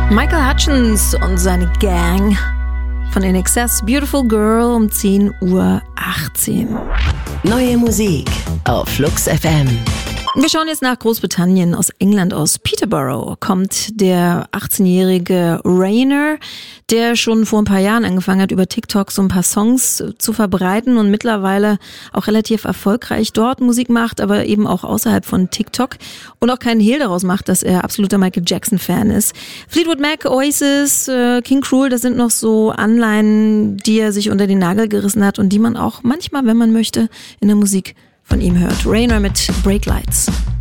Michael Hutchence und seine Gang von INXS, Beautiful Girl um 10:18 Uhr. Neue Musik auf Flux FM. Wir schauen jetzt nach Großbritannien. Aus England, aus Peterborough, kommt der 18-jährige Rainer, der schon vor ein paar Jahren angefangen hat, über TikTok so ein paar Songs zu verbreiten und mittlerweile auch relativ erfolgreich dort Musik macht, aber eben auch außerhalb von TikTok und auch keinen Hehl daraus macht, dass er absoluter Michael Jackson-Fan ist. Fleetwood Mac, Oasis, King Cruel, das sind noch so Anleihen, die er sich unter den Nagel gerissen hat und die man auch manchmal, wenn man möchte, in der Musik von ihm hört. Rainer mit Break Lights.